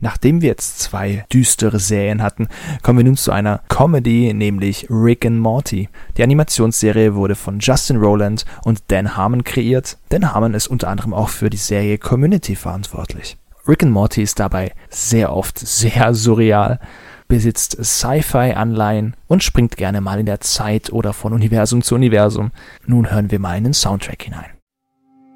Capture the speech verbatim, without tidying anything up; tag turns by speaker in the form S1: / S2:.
S1: Nachdem wir jetzt zwei düstere Serien hatten, kommen wir nun zu einer Comedy, nämlich Rick and Morty. Die Animationsserie wurde von Justin Roiland und Dan Harmon kreiert. Dan Harmon ist unter anderem auch für die Serie Community verantwortlich. Rick and Morty ist dabei sehr oft sehr surreal, besitzt Sci-Fi-Anleihen und springt gerne mal in der Zeit oder von Universum zu Universum. Nun hören wir mal in den Soundtrack hinein.